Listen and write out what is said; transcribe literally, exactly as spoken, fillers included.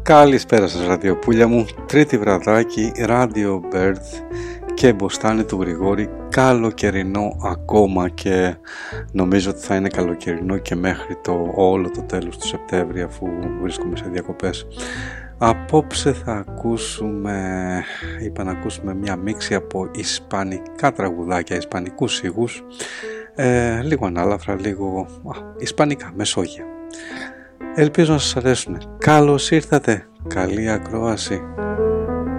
Καλησπέρα σας ραδιοπούλια μου, τρίτη βραδάκι, Radio Bird και μποστάνι του Γρηγόρη, καλοκαιρινό ακόμα και νομίζω ότι θα είναι καλοκαιρινό και μέχρι το όλο το τέλος του Σεπτέμβρη αφού βρίσκομαι σε διακοπές. Απόψε θα ακούσουμε, είπα να ακούσουμε μια μίξη από ισπανικά τραγουδάκια, ισπανικούς ήχους, ε, λίγο ανάλαφρα, λίγο α, ισπανικά, Μεσόγεια. Ελπίζω να σας αρέσουν. Καλώς ήρθατε, καλή ακρόαση.